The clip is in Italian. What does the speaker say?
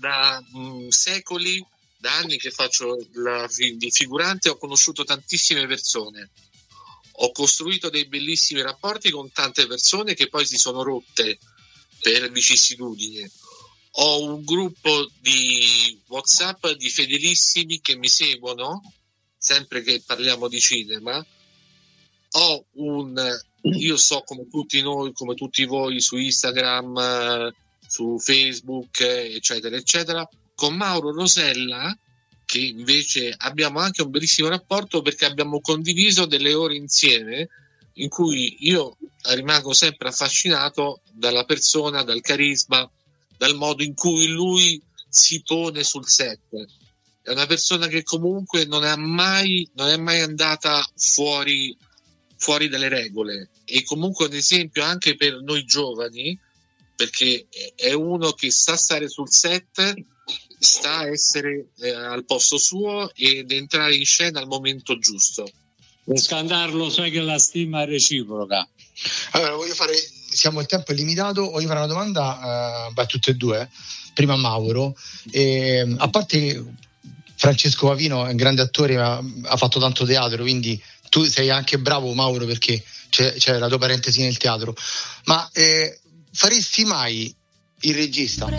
da secoli, da anni che faccio il figurante, ho conosciuto tantissime persone, ho costruito dei bellissimi rapporti con tante persone che poi si sono rotte per vicissitudini. Ho un gruppo di WhatsApp di fedelissimi che mi seguono sempre che parliamo di cinema. Io so, come tutti noi, come tutti voi, su Instagram, su Facebook, eccetera eccetera, con Mauro Rosella, che invece abbiamo anche un bellissimo rapporto perché abbiamo condiviso delle ore insieme in cui io rimango sempre affascinato dalla persona, dal carisma, dal modo in cui lui si pone sul set. È una persona che comunque non è mai andata fuori dalle regole, e comunque un esempio anche per noi giovani, perché è uno che sa stare sul set, sta a essere al posto suo ed entrare in scena al momento giusto. Per scandarlo, sai che la stima è reciproca. Allora, siamo, il tempo è limitato, voglio fare una domanda a tutte e due. Prima a Mauro, a parte Francesco Pavino è un grande attore, ha fatto tanto teatro, quindi tu sei anche bravo, Mauro, perché c'è la tua parentesi nel teatro, ma faresti mai il regista?